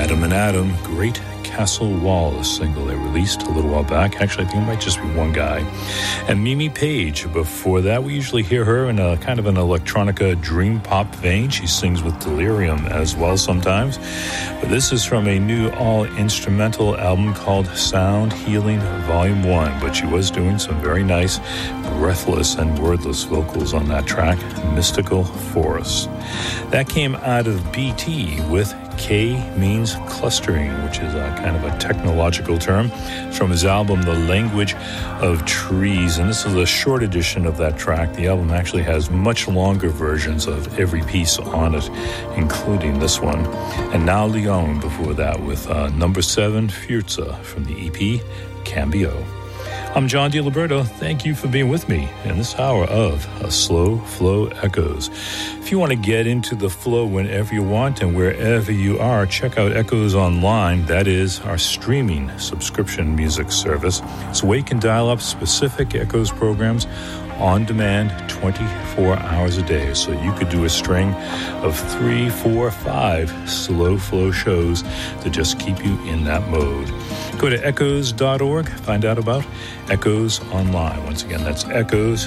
Adam and Adam, Great Castle Wall, a single they released a little while back. Actually, I think it might just be one guy. And Mimi Page. Before that, we usually hear her in a kind of an electronica dream pop vein. She sings with Delirium as well sometimes. But this is from a new all-instrumental album called Sound Healing Volume 1. But she was doing some very nice, breathless and wordless vocals on that track, Mystical Forest. That came out of BT with K means clustering, which is a kind of a technological term. It's from his album, The Language of Trees, and this is a short edition of that track. The album actually has much longer versions of every piece on it, including this one. And now Leon before that with number 7, Furza, from the EP Cambio. I'm John DiLiberto. Thank you for being with me in this hour of A Slow Flow Echoes. If you want to get into the flow whenever you want and wherever you are, check out Echoes Online. That is our streaming subscription music service. It's where you can dial up specific Echoes programs on demand 24 hours a day. So you could do a string of 3, 4, 5 slow flow shows to just keep you in that mode. Go to echoes.org, find out about Echoes Online. Once again, that's echoes,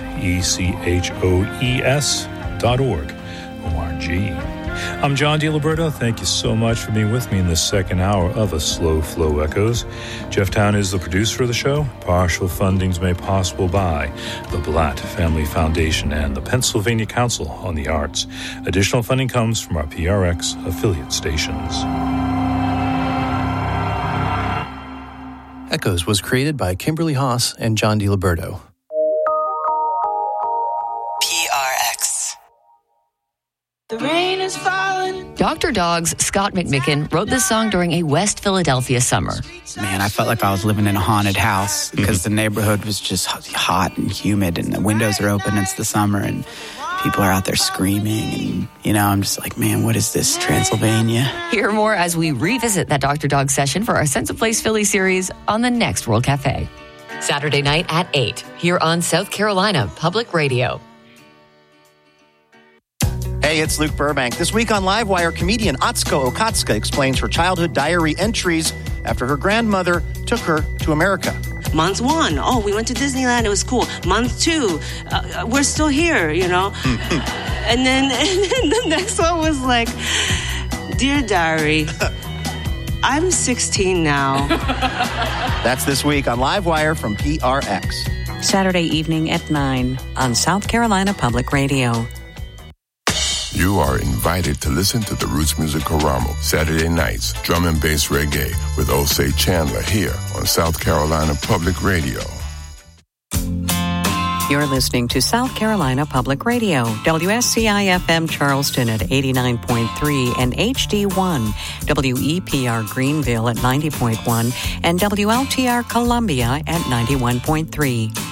ECHOES.org, O-R-G. I'm John DiLiberto. Thank you so much for being with me in this second hour of A Slow Flow Echoes. Jeff Town is the producer of the show. Partial funding's made possible by the Blatt Family Foundation and the Pennsylvania Council on the Arts. Additional funding comes from our PRX affiliate stations. Echoes was created by Kimberly Haas and John DiLiberto. PRX. The rain is falling. Dr. Dog's Scott McMicken wrote this song during a West Philadelphia summer. Man, I felt like I was living in a haunted house because the neighborhood was just hot and humid and the windows are open. It's the summer and people are out there screaming. And, I'm just like, man, what is this, Transylvania? Hear more as we revisit that Dr. Dog session for our Sense of Place Philly series on the next World Cafe. Saturday night at 8, here on South Carolina Public Radio. Hey, it's Luke Burbank. This week on Livewire, comedian Atsuko Okatsuka explains her childhood diary entries after her grandmother took her to America. Month 1, we went to Disneyland, it was cool. Month 2, we're still here, and then the next one was like, Dear Diary, I'm 16 now. That's this week on Livewire from PRX. Saturday evening at 9 on South Carolina Public Radio. You are invited to listen to the Roots Music Karamo Saturday nights, drum and bass reggae with Osei Chandler here on South Carolina Public Radio. You're listening to South Carolina Public Radio, WSCI-FM Charleston at 89.3 and HD1, WEPR Greenville at 90.1 and WLTR Columbia at 91.3.